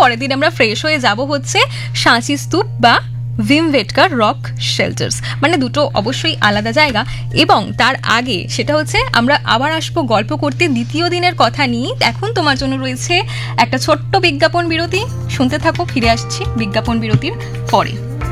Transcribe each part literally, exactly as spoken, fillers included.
পরের দিন আমরা ফ্রেশ হয়ে যাব হচ্ছে সাঁচি স্তূপ বা ভীমবেটকা রক শেল্টার্স, মানে দুটো অবশ্যই আলাদা জায়গা। এবং তার আগে সেটা হচ্ছে আমরা আবার আসবো গল্প করতে দ্বিতীয় দিনের কথা নিয়ে। এখন তোমার জন্য রয়েছে একটা ছোট্ট বিজ্ঞাপন বিরতি, শুনতে থাকো, ফিরে আসছি বিজ্ঞাপন বিরতির পরে।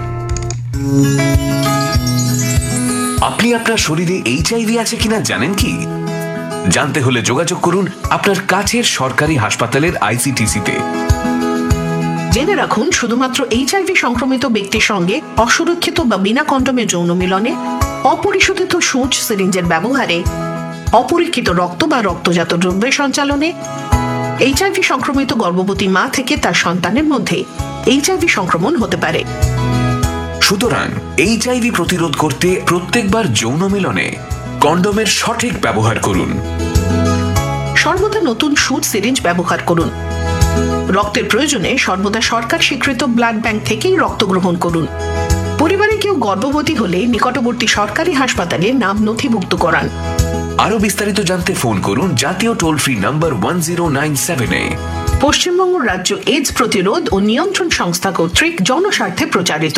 আপনি আপনার শরীরে এইচআইভি আছে কিনা জানেন কি? জানতে হলে যোগাযোগ করুন আপনার কাছের সরকারি হাসপাতালের আইসিটিসি তে। জেনে রাখুন, শুধুমাত্র এইচআইভি সংক্রমিত ব্যক্তির সঙ্গে অসুরক্ষিত বা বিনা কন্ডোমে যৌন মিলনে, অপরিশোধিত সূঁচ সিরিঞ্জের ব্যবহারে, অপরীক্ষিত রক্ত বা রক্তজাত দ্রব্যের সঞ্চালনে, এইচআইভি সংক্রমিত গর্ভবতী মা থেকে তার সন্তানের মধ্যে এইচআইভি সংক্রমণ হতে পারে। সুতরাং এইচআইভি প্রতিরোধ করতে প্রত্যেকবার যৌন মিলনে কন্ডোমের সঠিক ব্যবহার করুন। সর্বদা নতুন সূঁচ সিরিঞ্জ ব্যবহার করুন। রক্তের প্রয়োজনে সর্বদা সরকার স্বীকৃত ব্লাড ব্যাংক থেকেই রক্ত গ্রহণ করুন। পরিবারে কেউ গর্ভবতী হলে নিকটবর্তী সরকারি হাসপাতালে নাম নথিভুক্ত করান। আরো বিস্তারিত জানতে ফোন করুন জাতীয় toll free number one zero nine seven এ। পশ্চিমবঙ্গ রাজ্য এইডস প্রতিরোধ ও নিয়ন্ত্রণ সংস্থা কর্তৃক জনস্বার্থে প্রচারিত।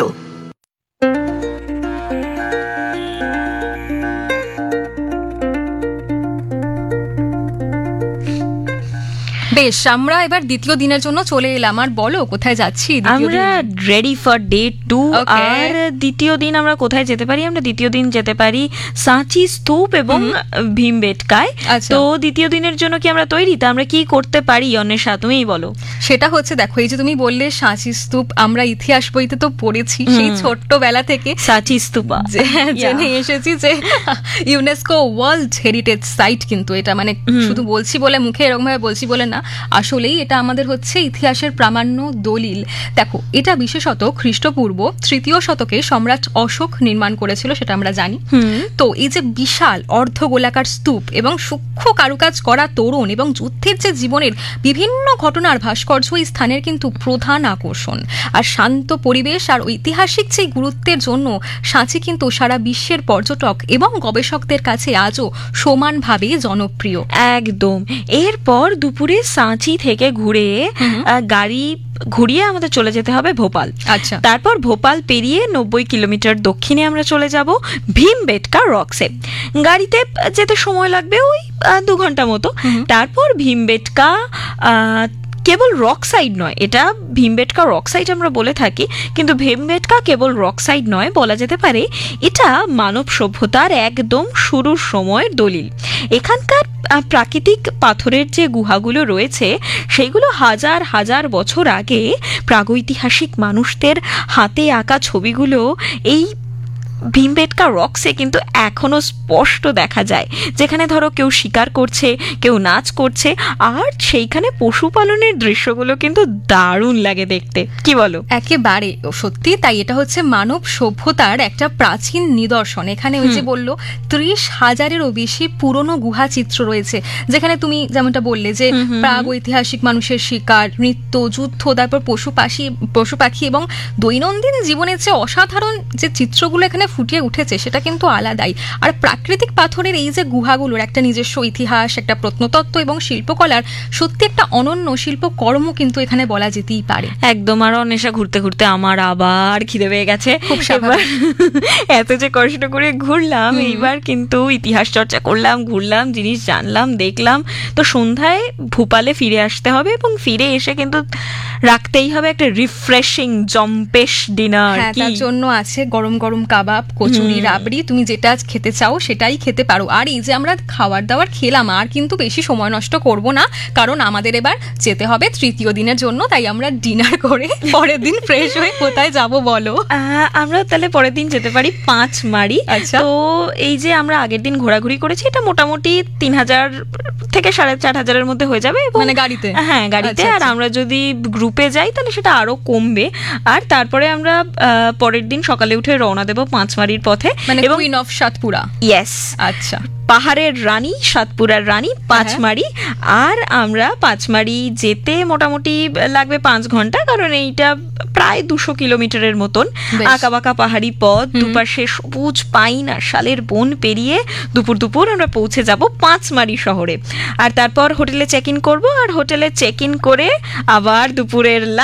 বেশ, আমরা এবার দ্বিতীয় দিনের জন্য চলে এলাম। আর বলো কোথায় যাচ্ছি? আমরা রেডি ফর ডে টু। আর দ্বিতীয় দিন আমরা কোথায় যেতে পারি? আমরা দ্বিতীয় দিন যেতে পারি সাঁচি স্তূপ এবং ভীমবেটকায়। তো দ্বিতীয় দিনের জন্য কি আমরা তৈরি? তা আমরা কি করতে পারি অন্বেষা, তুমিই বলো। সেটা হচ্ছে, দেখো, এই যে তুমি বললে সাঁচি স্তূপ, আমরা ইতিহাস বইতে তো পড়েছি সেই ছোট্টবেলা থেকে সাঁচি স্তূপ জেনে এসেছি যে ইউনেস্কো ওয়ার্ল্ড হেরিটেজ সাইট, কিন্তু এটা মানে শুধু বলছি বলে, মুখে এরকম ভাবে বলছি বলে না, আসলেই এটা আমাদের হচ্ছে ইতিহাসের প্রামাণ্য দলিল। দেখো, এটা বিশেষত খ্রিস্টপূর্ব তৃতীয় শতকে সম্রাট অশোক নির্মাণ করেছিল, সেটা আমরা জানি। তো এই যে বিশাল অর্ধ গোলাকার স্তূপ এবং সূক্ষ্ম কারুকাজ করা তোরণ এবং যুদ্ধের যে জীবনের বিভিন্ন ঘটনার ভাস্কর্য এই স্থানের কিন্তু প্রধান আকর্ষণ। আর শান্ত পরিবেশ আর ঐতিহাসিক যে গুরুত্বের জন্য সাঁচি কিন্তু সারা বিশ্বের পর্যটক এবং গবেষকদের কাছে আজও সমানভাবে জনপ্রিয়। একদম। এরপর দুপুরে সাঁচি থেকে ঘুরে গাড়ি ঘুরিয়ে আমাদের চলে যেতে হবে ভোপাল। আচ্ছা, তারপর ভোপাল পেরিয়ে নব্বই কিলোমিটার দক্ষিণে আমরা চলে যাব ভীমবেটকা রকসে। গাড়িতে যেতে সময় লাগবে ওই দু ঘন্টা মতো। তারপর ভীমবেটকা কেবল রক সাইড নয়, এটা ভীমবেটকা রক সাইড আমরা বলে থাকি, কিন্তু ভীমবেটকা কেবল রক সাইড নয়, বলা যেতে পারে এটা মানব সভ্যতার একদম শুরুর সময়ের দলিল। এখানকার প্রাকৃতিক পাথরের যে গুহাগুলো রয়েছে সেগুলো হাজার হাজার বছর আগে প্রাগৈতিহাসিক মানুষদের হাতে আঁকা ছবিগুলো এই ভীমবেটকা রকসে কিন্তু এখনো স্পষ্ট দেখা যায়, যেখানে ধরো কেউ শিকার করছে, কেউ নাচ করছে, আর সেইখানে পশুপালনের দৃশ্যগুলো কিন্তু দারুণ লাগে দেখতে, কি বলো? একেবারে সত্যি তাই। এটা হচ্ছে মানব সভ্যতার একটা প্রাচীন নিদর্শন। এখানে ওই যে বললো ত্রিশ হাজারেরও বেশি পুরনো গুহা চিত্র রয়েছে, যেখানে তুমি যেমনটা বললে যে প্রাগ ঐতিহাসিক মানুষের শিকার, নৃত্য, যুদ্ধ, তারপর পশু পাখি পশু পাখি এবং দৈনন্দিন জীবনের যে অসাধারণ যে চিত্রগুলো এখানে ফুটিয়ে উঠেছে সেটা কিন্তু আলাদাই। আর প্রাকৃতিক পাথরের এই যে গুহাগুলোর একটা নিজস্ব ইতিহাস, একটা প্রত্নতত্ত্ব এবং শিল্পকলার সত্যি একটা অনন্য শিল্পকর্ম কিন্তু এখানে বলা যেতেই পারে। একদম। আর অন্বেষা, ঘুরতে ঘুরতে আমার আবার খিদে পেয়ে গেছে। এত যে কষ্ট করে ঘুরলাম, এইবার কিন্তু ইতিহাস চর্চা করলাম, ঘুরলাম, জিনিস জানলাম, দেখলাম। তো সন্ধ্যায় ভোপালে ফিরে আসতে হবে এবং ফিরে এসে কিন্তু রাখতেই হবে একটা রিফ্রেশিং জম্পেশ ডিনার। তার জন্য আছে গরম গরম কাবাব, কচুরি, রাবড়ি, তুমি যেটা খেতে চাও সেটাই খেতে পারো। আর এই যে আমরা খাবার দাবার খেলাম, আর কিন্তু বেশি সময় নষ্ট করব না, কারণ আমাদের এবার যেতে হবে তৃতীয় দিনের জন্য। তাই আমরা ডিনার করে পরের দিন ফ্রেশ হয়ে কোথায় যাব বলো? আমরা তাহলে পরের দিন যেতে পারি পাঁচমারি। আচ্ছা, তো এই যে আমরা আগের দিন ঘোরাঘুরি করেছি, এটা মোটামুটি তিন হাজার থেকে সাড়ে চার হাজারের মধ্যে হয়ে যাবে, মানে গাড়িতে। হ্যাঁ, গাড়িতে। আর আমরা যদি গ্রুপে যাই তাহলে সেটা আরো কমবে। আর তারপরে আমরা পরের দিন সকালে উঠে রওনা দেবো পাঁচমারির পথে, মানে কুইন অফ সাতপুরা। ইয়েস। আচ্ছা, পাহাড়ের রানী, সাতপুরার রানী পাঁচমারি। আর আমরা পাঁচমারি যেতে মোটামুটি লাগবে পাঁচ ঘন্টা, কারণ এইটা প্রায় দুশো কিলোমিটারের মতন আঁকা বাঁকা পাহাড়ি পথ, দুপাশে সবুজ পাইন আর শালের বন পেরিয়ে দুপুর দুপুর আমরা পৌঁছে যাব পাঁচমারি শহরে। আর তারপর হোটেলে চেক ইন করবো, আর হোটেলে চেক ইন করে আবার দুপুরের